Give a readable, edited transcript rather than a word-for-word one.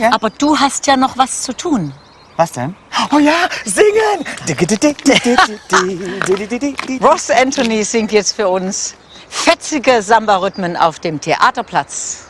Danke. Aber du hast ja noch was zu tun. Was denn? Oh ja, singen! Ross Anthony singt jetzt für uns fetzige Samba-Rhythmen auf dem Theaterplatz.